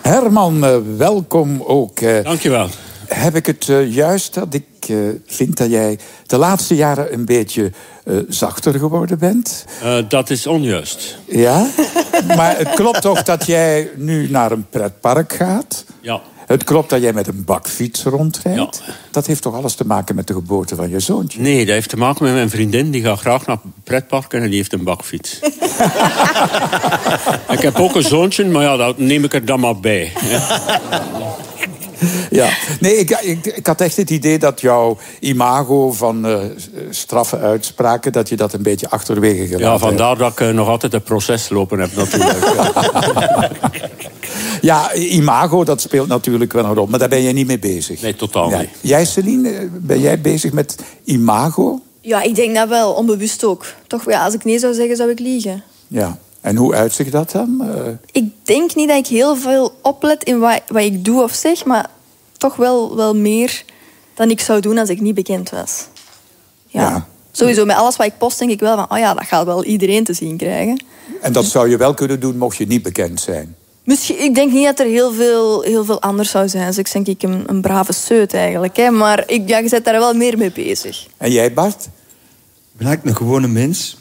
Herman, welkom ook. Dankjewel. Heb ik het juist dat ik vind dat jij de laatste jaren een beetje zachter geworden bent? Dat is onjuist. Ja? Maar het klopt toch dat jij nu naar een pretpark gaat? Ja. Het klopt dat jij met een bakfiets rondrijdt? Ja. Dat heeft toch alles te maken met de geboorte van je zoontje? Nee, dat heeft te maken met mijn vriendin. Die gaat graag naar pretparken en die heeft een bakfiets. Ik heb ook een zoontje, maar ja, dat neem ik er dan maar bij. Ja, nee, ik had echt het idee dat jouw imago van straffe uitspraken, dat je dat een beetje achterwege gelaten hebt. Ja, vandaar dat ik nog altijd een proces lopen heb natuurlijk. Ja, imago, dat speelt natuurlijk wel een rol, maar daar ben je niet mee bezig. Nee, totaal niet. Jij, Celine, ben jij bezig met imago? Ja, ik denk dat wel, onbewust ook. Toch, ja, als ik nee zou zeggen, zou ik liegen. Ja, en hoe uitzicht dat dan? Ik denk niet dat ik heel veel oplet in wat ik doe of zeg, maar toch wel meer dan ik zou doen als ik niet bekend was. Ja. Sowieso, met alles wat ik post denk ik wel van, oh ja, dat gaat wel iedereen te zien krijgen. En dat zou je wel kunnen doen mocht je niet bekend zijn? Misschien, ik denk niet dat er heel veel anders zou zijn. Dus ik denk ik een brave seut eigenlijk. Hè. Maar je bent daar wel meer mee bezig. En jij, Bart? Ik ben eigenlijk een gewone mens.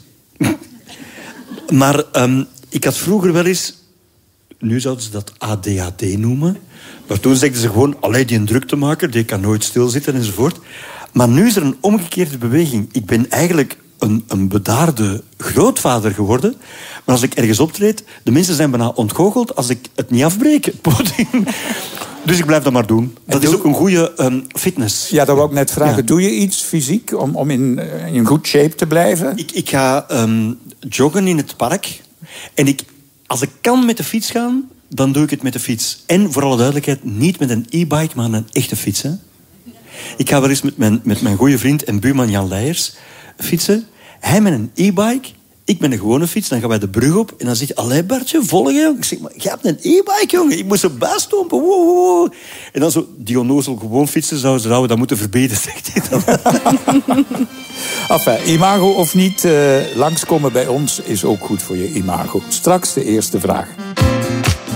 Maar ik had vroeger wel eens... Nu zouden ze dat ADHD noemen. Maar toen zeiden ze gewoon... Allee, die een druktemaker, die kan nooit stilzitten enzovoort. Maar nu is er een omgekeerde beweging. Ik ben eigenlijk een bedaarde grootvader geworden. Maar als ik ergens optreed... De mensen zijn bijna ontgoocheld als ik het niet afbreek, het podium. Dus ik blijf dat maar doen. Dat is ook een goede fitness. Ja, dat wou ik net vragen. Ja. Doe je iets fysiek om in good shape te blijven? Ik ga joggen in het park. En als ik kan met de fiets gaan, dan doe ik het met de fiets. En voor alle duidelijkheid, niet met een e-bike, maar een echte fiets. Hè. Ik ga wel eens met mijn goede vriend en buurman Jan Leijers fietsen. Hij met een e-bike, ik met een gewone fiets. Dan gaan wij de brug op en dan zegt hij... Allee Bartje, volgen. Ik zeg, maar jij hebt een e-bike, jongen. Ik moest er bijstompen. Wow. En dan zo, die onnozel gewoon fietsen zouden we dat moeten verbieden, zegt hij dan. Enfin, imago of niet, langskomen bij ons is ook goed voor je imago. Straks de eerste vraag.